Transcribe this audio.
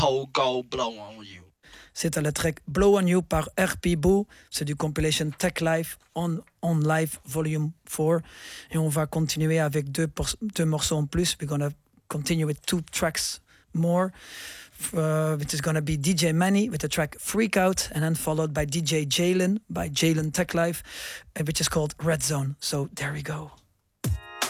Pogo Blow on You. C'était le track Blow on You par RP Boo. C'est du compilation Tech Life on Live Volume 4. Et on va continuer avec deux morceaux en plus. We're gonna continue with 2 tracks more. Which is gonna be DJ Manny with the track Freak Out, and then followed by DJ Jalen by Jalen Tech Life, which is called Red Zone. So there we go.